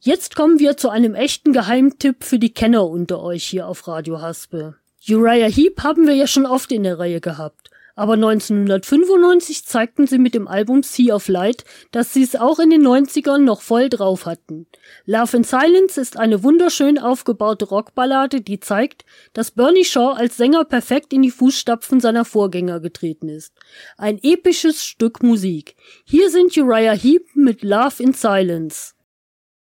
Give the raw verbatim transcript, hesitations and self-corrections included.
Jetzt kommen wir zu einem echten Geheimtipp für die Kenner unter euch hier auf Radio Haspel. Uriah Heep haben wir ja schon oft in der Reihe gehabt. Aber neunzehnhundertfünfundneunzig zeigten sie mit dem Album Sea of Light, dass sie es auch in den neunzigern noch voll drauf hatten. Love in Silence ist eine wunderschön aufgebaute Rockballade, die zeigt, dass Bernie Shaw als Sänger perfekt in die Fußstapfen seiner Vorgänger getreten ist. Ein episches Stück Musik. Hier sind Uriah Heep mit Love in Silence.